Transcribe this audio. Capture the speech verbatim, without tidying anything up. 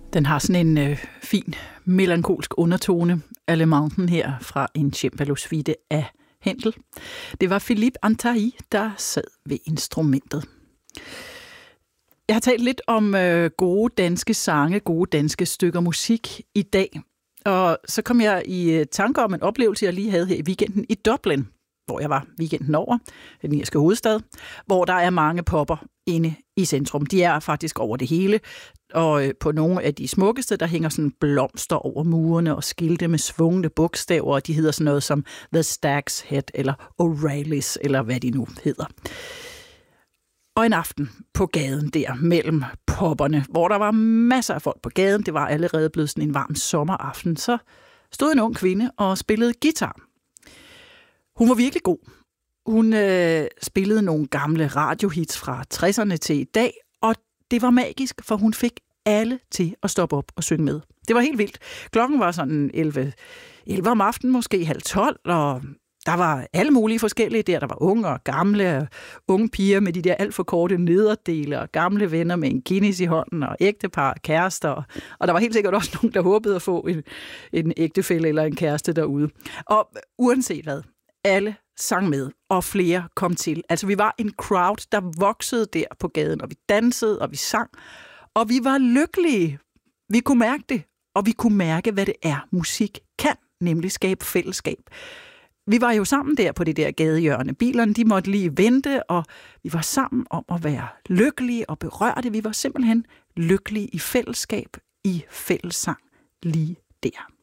Den har sådan en øh, fin, melankolsk undertone, Alle Mountain her fra en cembalo-suite af Händel. Det var Philippe Antahi, der sad ved instrumentet. Jeg har talt lidt om øh, gode danske sange, gode danske stykker musik i dag. Og så kom jeg i tanke om en oplevelse, jeg lige havde her i weekenden i Dublin, hvor jeg var weekenden over, den irske hovedstad, hvor der er mange popper inde i centrum. De er faktisk over det hele, og på nogle af de smukkeste, der hænger sådan blomster over murene og skilte med svungne bogstaver, og de hedder sådan noget som The Stag's Head eller O'Reilly's, eller hvad de nu hedder. Og en aften på gaden der mellem popperne, hvor der var masser af folk på gaden, det var allerede blevet sådan en varm sommeraften, så stod en ung kvinde og spillede guitar. Hun var virkelig god. Hun øh, spillede nogle gamle radiohits fra tresserne til i dag, og det var magisk, for hun fik alle til at stoppe op og synge med. Det var helt vildt. Klokken var sådan elleve, elleve om aftenen, måske halv tolv, og der var alle mulige forskellige der. Der var unge og gamle, og unge piger med de der alt for korte nederdele, og gamle venner med en Guinness i hånden, og ægtepar, kærester. Og, og der var helt sikkert også nogen, der håbede at få en, en ægtefælle eller en kæreste derude. Og uanset hvad, alle sang med, og flere kom til. Altså vi var en crowd, der voksede der på gaden, og vi dansede, og vi sang, og vi var lykkelige. Vi kunne mærke det, og vi kunne mærke, hvad det er, musik kan, nemlig skabe fællesskab. Vi var jo sammen der på det der gadehjørne. Bilerne, de måtte lige vente, og vi var sammen om at være lykkelige og berørte. Vi var simpelthen lykkelige i fællesskab, i fællessang lige der.